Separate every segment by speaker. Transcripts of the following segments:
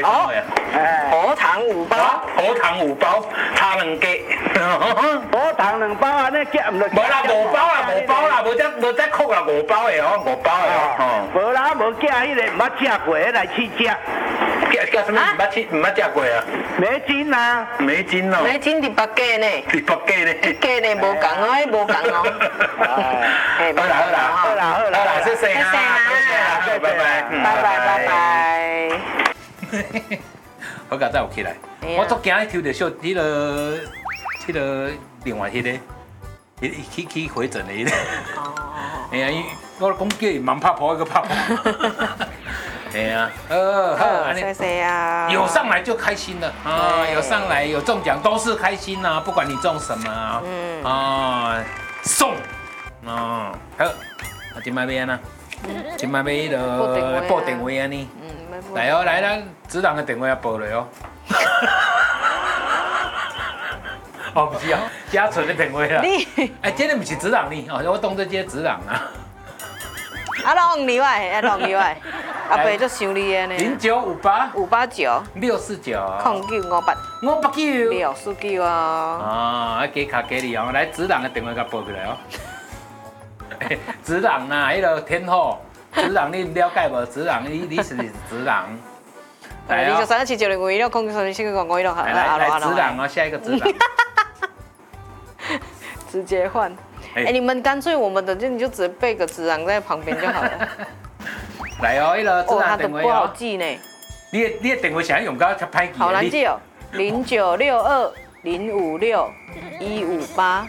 Speaker 1: 讲话啊？
Speaker 2: 荷糖5包，
Speaker 1: 荷糖5包，差2价。
Speaker 2: 荷糖2包安尼夹唔落。
Speaker 1: 无啦，5包啦，5包啦，无再扣啦，5包的哦，5包的哦。
Speaker 2: 无啦，无夹迄个唔捌食过，来试食。
Speaker 1: 夹什么？唔捌食过啊？
Speaker 2: 梅金啊，
Speaker 1: 梅金哦。
Speaker 3: 梅金伫北价呢。
Speaker 1: 伫北价呢。
Speaker 3: 价呢无共哦，迄无共哦。
Speaker 1: 好啦，谢谢啊，拜拜。好佳再有起来，我足惊抽到小迄个另外迄个，去回诊的迄个。哎呀，我讲叫伊忙拍婆，一个拍婆。哎呀，好，
Speaker 3: 谢谢啊。
Speaker 1: 有上来就开心了啊，有上来有中奖都是开心呐，不管你中什么啊，送好，今摆要安那？今摆要迄个报电话安尼。来哦，来咱职人的电话也报落哦。哦，不是哦，嘉纯的电话啦。哎，这个不是职人呢，哦，我当作这职人啊。
Speaker 3: 啊，弄例外，阿伯就想你的呢。
Speaker 1: 0958
Speaker 3: 589
Speaker 1: 649
Speaker 3: 0958
Speaker 1: 589
Speaker 3: 649啊。
Speaker 1: 加卡给你哦，来职人的电话给报过来哦。职人啊，迄个天后，职人你了解无？职人你是职人。
Speaker 3: 来哦。03790516空3七个广告1
Speaker 1: 来职人哦，下一个职人。
Speaker 3: 直接换。哎，你们干脆我们等下你就直接备个职人在旁边就好了。
Speaker 1: 来哦，迄个职人电话
Speaker 3: 不好记呢。
Speaker 1: 你的电话想用到较歹记。
Speaker 3: 好难记哦，0962 056 158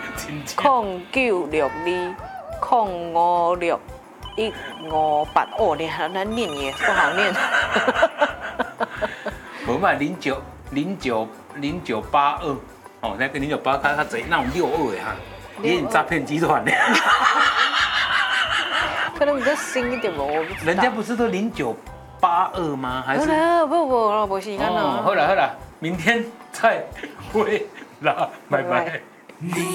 Speaker 3: 0962 056 158。哦，你还难念耶，不好念。
Speaker 1: 无嘛0982哦，那个0982较济，那种62的哈，你是诈骗集团的。
Speaker 3: 可能比较新一点吧，我不知道。
Speaker 1: 人家不是都0982吗？还是？
Speaker 3: 不是看到。
Speaker 1: 好了，明天再会啦，拜拜。